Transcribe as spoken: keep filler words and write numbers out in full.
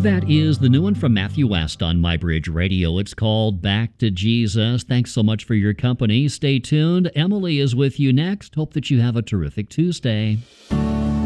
That is the new one from Matthew West on MyBridge Radio. It's called Back to Jesus. Thanks so much for your company. Stay tuned. Emily is with you next. Hope that you have a terrific Tuesday.